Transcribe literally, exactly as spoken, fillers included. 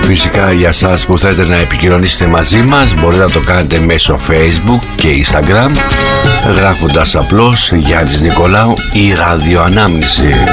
Φυσικά για σας που θέλετε να επικοινωνήσετε μαζί μας μπορείτε να το κάνετε μέσω Facebook και Instagram, γράφοντας απλώς Γιάννης Νικολάου η ραδιοανάμνηση.